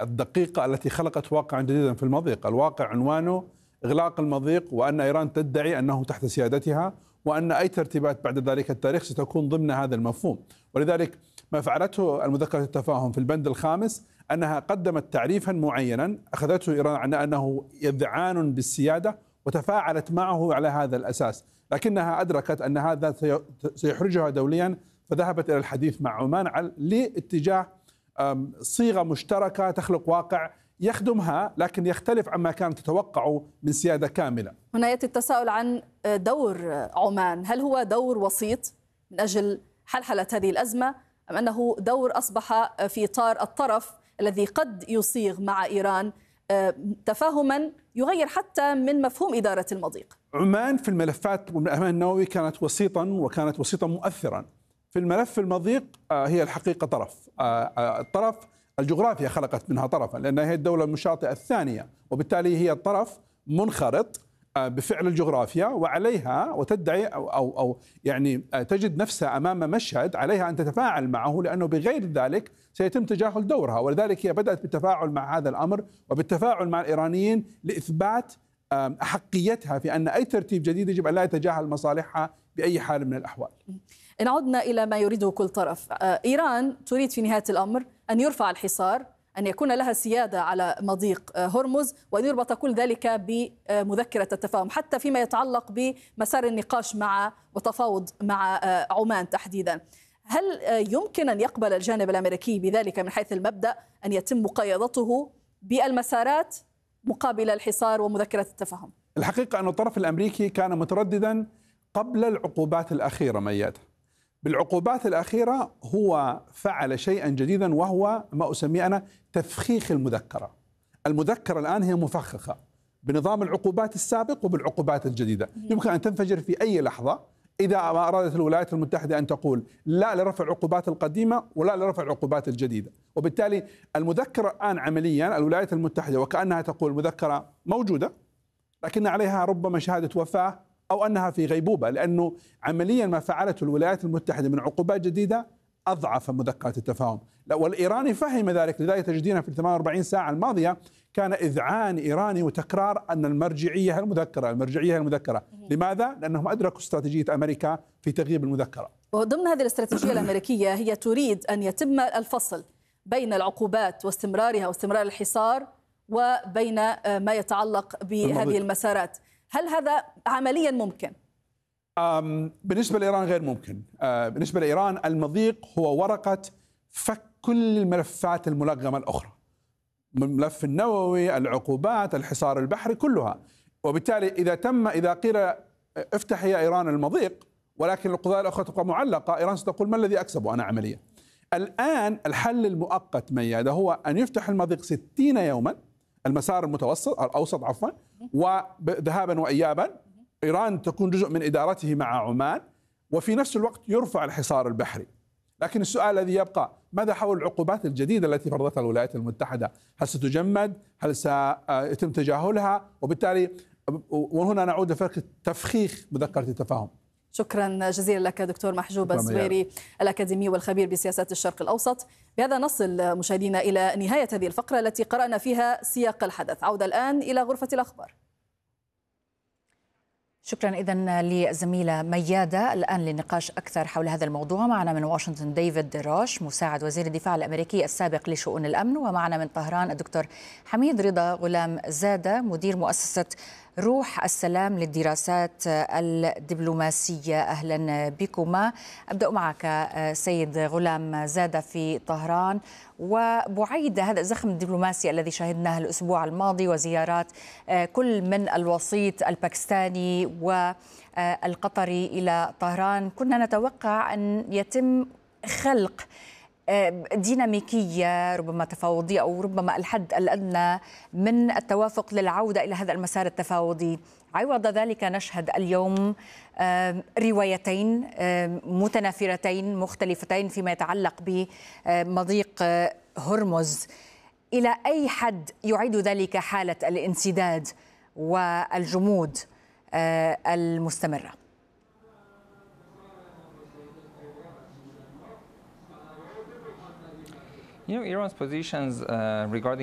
الدقيقة التي خلقت واقعا جديدا في المضيق. الواقع عنوانه إغلاق المضيق، وأن إيران تدعي أنه تحت سيادتها، وأن أي ترتيبات بعد ذلك التاريخ ستكون ضمن هذا المفهوم. ولذلك ما فعلته المذكرة التفاهم في البند الخامس أنها قدمت تعريفا معينا أخذته إيران عن أنه يذعان بالسيادة، وتفاعلت معه على هذا الأساس، لكنها أدركت أن هذا سيحرجها دوليا، فذهبت إلى الحديث مع عمان لاتجاه صيغة مشتركة تخلق واقع يخدمها، لكن يختلف عما كانت تتوقع من سيادة كاملة. هنا يأتي التساؤل عن دور عمان، هل هو دور وسيط من أجل حلحلة هذه الأزمة، أم أنه دور أصبح في إطار الطرف الذي قد يصيغ مع إيران تفاهما يغير حتى من مفهوم إدارة المضيق؟ عمان في الملفات والأمان النووي كانت وسيطا، وكانت وسيطا مؤثرا. في الملف المضيق هي الحقيقة طرف. الطرف الجغرافيا خلقت منها طرفا، لأنها هي الدولة المشاطئة الثانية، وبالتالي هي طرف منخرط بفعل الجغرافيا، وعليها وتدعي أو يعني تجد نفسها أمام مشهد عليها أن تتفاعل معه، لأنه بغير ذلك سيتم تجاهل دورها. ولذلك هي بدأت بالتفاعل مع هذا الأمر وبالتفاعل مع الإيرانيين لإثبات أحقيتها في أن أي ترتيب جديد يجب أن لا يتجاهل مصالحها بأي حال من الأحوال. إن عدنا إلى ما يريده كل طرف، إيران تريد في نهاية الأمر أن يرفع الحصار، أن يكون لها سيادة على مضيق هرمز، وأن يربط كل ذلك بمذكرة التفاهم، حتى فيما يتعلق بمسار النقاش مع وتفاوض مع عمان تحديدا. هل يمكن أن يقبل الجانب الأمريكي بذلك من حيث المبدأ أن يتم مقايضته بالمسارات مقابل الحصار ومذكرة التفاهم؟ الحقيقة أن الطرف الأمريكي كان مترددا قبل العقوبات الأخيرة ميادة. بالعقوبات الأخيرة هو فعل شيئا جديدا، وهو ما أسميه أنا تفخيخ المذكرة. المذكرة الآن هي مفخخة بنظام العقوبات السابق وبالعقوبات الجديدة، يمكن أن تنفجر في أي لحظة إذا ما أرادت الولايات المتحدة أن تقول لا لرفع العقوبات القديمة ولا لرفع العقوبات الجديدة. وبالتالي المذكرة الآن عمليا الولايات المتحدة وكأنها تقول المذكرة موجودة، لكن عليها ربما شهادة وفاة أو أنها في غيبوبة، لأنه عمليا ما فعلته الولايات المتحدة من عقوبات جديدة أضعف مذكرة التفاهم. والإيراني فهم ذلك، لذلك تجدين في 48 ساعة الماضية كان إذعان إيراني وتكرار أن المرجعية المذكرة، المرجعية المذكرة. لماذا؟ لأنهم أدركوا استراتيجية أمريكا في تغييب المذكرة. وضمن هذه الاستراتيجية الأمريكية هي تريد أن يتم الفصل بين العقوبات واستمرارها واستمرار الحصار وبين ما يتعلق بهذه المسارات. هل هذا عمليا ممكن؟ بالنسبة لإيران غير ممكن. بالنسبة لإيران المضيق هو ورقة فك كل الملفات الملغمة الأخرى، الملف النووي، العقوبات، الحصار البحري، كلها. وبالتالي إذا قيل افتح يا إيران المضيق ولكن القضايا الأخرى تبقى معلقة، إيران ستقول ما الذي أكسبه أنا عمليا؟ الآن الحل المؤقت ميادة هو أن يفتح المضيق 60 يوما، المسار المتوسط الأوسط عفوا، وذهابا وإيابا، إيران تكون جزء من إدارته مع عمان، وفي نفس الوقت يرفع الحصار البحري. لكن السؤال الذي يبقى ماذا حول العقوبات الجديدة التي فرضتها الولايات المتحدة؟ هل ستجمد؟ هل سيتم تجاهلها؟ وبالتالي وهنا نعود لفكرة تفخيخ مذكرة التفاهم. شكرا جزيلا لك دكتور محجوب الزبيري الأكاديمي والخبير بسياسات الشرق الأوسط. بهذا نصل مشاهدينا إلى نهاية هذه الفقرة التي قرأنا فيها سياق الحدث. عودة الآن إلى غرفة الأخبار. شكرا إذن للزميلة ميادة. الآن للنقاش أكثر حول هذا الموضوع معنا من واشنطن ديفيد دراش مساعد وزير الدفاع الأمريكي السابق لشؤون الأمن، ومعنا من طهران الدكتور حميد رضا غلام زادة مدير مؤسسة روح السلام للدراسات الدبلوماسية. أهلا بكما. أبدأ معك سيد غلام زادة في طهران، وبعيد هذا الزخم الدبلوماسي الذي شاهدناه الأسبوع الماضي وزيارات كل من الوسيط الباكستاني والقطري إلى طهران، كنا نتوقع أن يتم خلق ديناميكية ربما تفاوضية أو ربما الحد الأدنى من التوافق للعودة إلى هذا المسار التفاوضي. عوض ذلك نشهد اليوم روايتين متنافرتين مختلفتين فيما يتعلق بمضيق هرمز. إلى أي حد يعيد ذلك حالة الانسداد والجمود المستمرة؟ Iran's positions regarding